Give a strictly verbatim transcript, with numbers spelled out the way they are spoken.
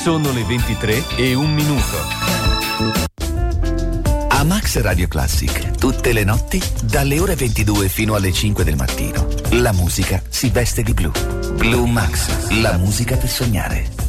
Sono le ventitré e un minuto. A Max Radio Classic, tutte le notti, dalle ore ventidue fino alle cinque del mattino, la musica si veste di blu. Blue Max, la musica per sognare.